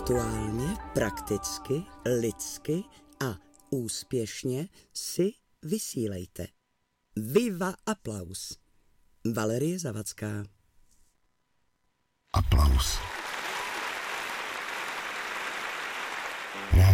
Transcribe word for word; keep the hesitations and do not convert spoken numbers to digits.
Aktuálně, prakticky, lidsky a úspěšně si vysílejte. Viva aplaus. Valerie Zavacká. Aplaus.